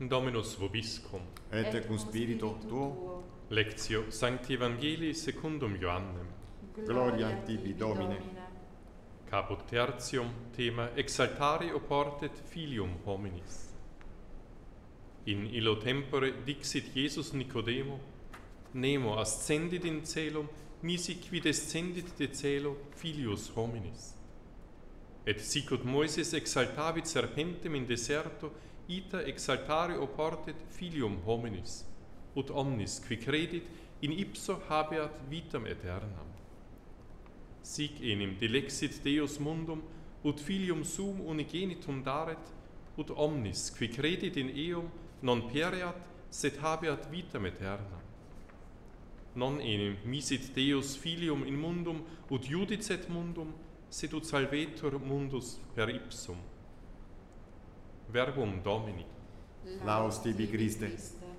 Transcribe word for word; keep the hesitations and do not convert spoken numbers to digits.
Dominus vobiscum. Et cum spiritu tuo, Lectio Sancti Evangelii secundum Ioannem. gloria tibi Domine. Caput tertium, thema Exaltare oportet filium hominis. In illo tempore dixit Iesus Nicodemo, Nemo ascendit in caelum, nisi qui descendit de caelo filius hominis. Et sicut Moises exaltavit serpentem in deserto, ita exaltare oportet filium hominis, ut omnis qui credit in ipso habeat vitam aeternam. Sic enim dilexit Deus mundum, ut filium suum unigenitum daret, ut omnis qui credit in eum non pereat, sed habeat vitam aeternam. Non enim misit Deus filium in mundum, ut judicet mundum, sed ut salvetur mundus per ipsum. Verbum Domini. Laus tibi Christe.